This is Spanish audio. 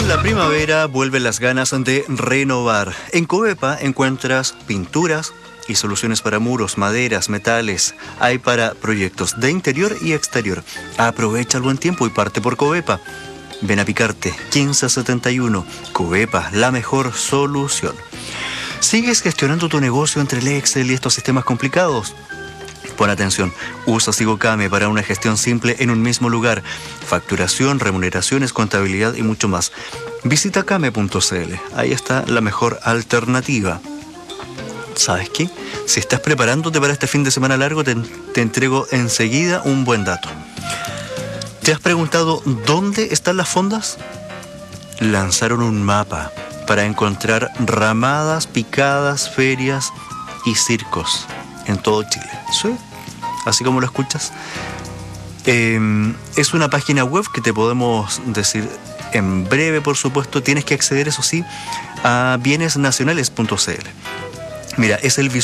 la primavera vuelven las ganas de renovar. En Covepa encuentras pinturas y soluciones para muros, maderas, metales. Hay para proyectos de interior y exterior. Aprovecha el buen tiempo y parte por Covepa. Ven a Picarte, 1571. Covepa, la mejor solución. ¿Sigues gestionando tu negocio entre el Excel y estos sistemas complicados? Pon atención, usa Sigocame para una gestión simple en un mismo lugar. Facturación, remuneraciones, contabilidad y mucho más. Visita came.cl, ahí está la mejor alternativa. ¿Sabes qué? Si estás preparándote para este fin de semana largo, te entrego enseguida un buen dato. ¿Te has preguntado dónde están las fondas? Lanzaron un mapa para encontrar ramadas, picadas, ferias y circos en todo Chile. ¿Sí? Así como lo escuchas. Es una página web que te podemos decir en breve, por supuesto. Tienes que acceder, eso sí, a bienesnacionales.cl. Mira, es el